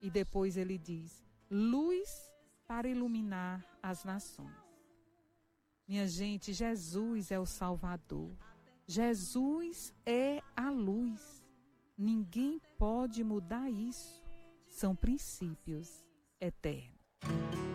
E depois ele diz: luz para iluminar as nações. Minha gente, Jesus é o Salvador. Jesus é a luz. Ninguém pode mudar isso. São princípios eternos.